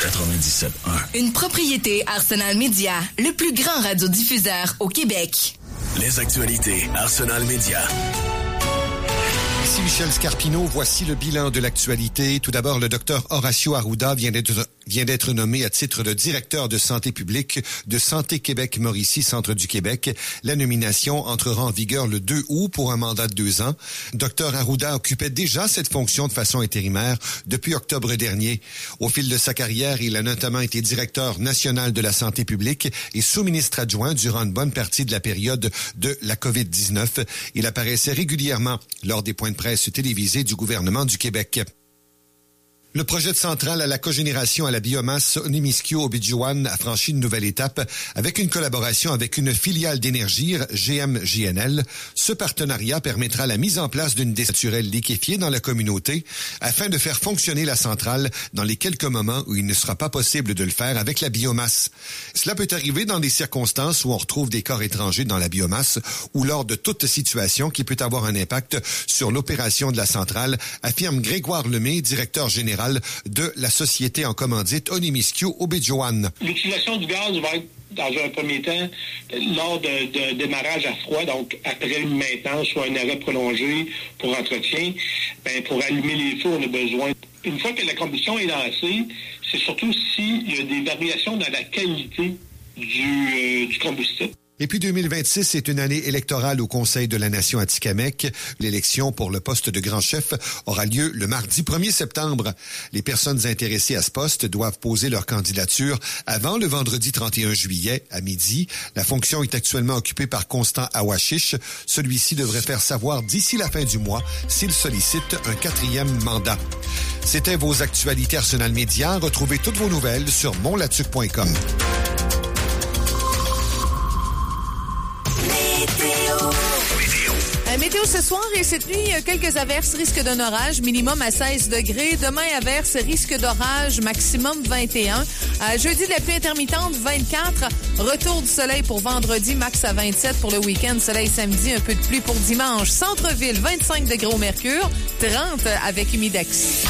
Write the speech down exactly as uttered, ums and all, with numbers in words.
quatre-vingt-dix-sept un. Une propriété Arsenal Media, le plus grand radiodiffuseur au Québec. Les actualités Arsenal Media. Ici Michel Scarpino, voici le bilan de l'actualité. Tout d'abord, le docteur Horacio Arruda vient d'être, vient d'être nommé à titre de directeur de santé publique de Santé Québec Mauricie, Centre du Québec. La nomination entrera en vigueur le deux août pour un mandat de deux ans. docteur Arruda occupait déjà cette fonction de façon intérimaire depuis octobre dernier. Au fil de sa carrière, il a notamment été directeur national de la santé publique et sous-ministre adjoint durant une bonne partie de la période de la covid dix-neuf. Il apparaissait régulièrement lors des points de presse télévisée du gouvernement du Québec. Le projet de centrale à la cogénération à la biomasse Onimiskio-Obidjouan a franchi une nouvelle étape avec une collaboration avec une filiale d'Énergir, G M J N L. Ce partenariat permettra la mise en place d'une desserte naturelle liquéfiée dans la communauté afin de faire fonctionner la centrale dans les quelques moments où il ne sera pas possible de le faire avec la biomasse. Cela peut arriver dans des circonstances où on retrouve des corps étrangers dans la biomasse ou lors de toute situation qui peut avoir un impact sur l'opération de la centrale, affirme Grégoire Lemay, directeur général de la société en commandite Onimiskio-Obidjouan. L'utilisation du gaz va être, dans un premier temps, lors de, de démarrage à froid, donc après une maintenance ou un arrêt prolongé pour entretien. Ben, pour allumer les feux, on a besoin. Une fois que la combustion est lancée, c'est surtout s'il y a des variations dans la qualité du, euh, du combustible. Et puis deux mille vingt-six est une année électorale au Conseil de la Nation Atikamekw. L'élection pour le poste de grand chef aura lieu le mardi premier septembre. Les personnes intéressées à ce poste doivent poser leur candidature avant le vendredi trente et un juillet à midi. La fonction est actuellement occupée par Constant Awashish. Celui-ci devrait faire savoir d'ici la fin du mois s'il sollicite un quatrième mandat. C'était vos actualités Arsenal Média. Retrouvez toutes vos nouvelles sur mon latuc point com. Météo ce soir et cette nuit, quelques averses, risque d'un orage, minimum à seize degrés. Demain, averses, risque d'orage, maximum vingt et un. Euh, jeudi, de la pluie intermittente, vingt-quatre. Retour du soleil pour vendredi, max à vingt-sept pour le week-end. Soleil samedi, un peu de pluie pour dimanche. Centre-ville, vingt-cinq degrés au mercure, trente avec humidex.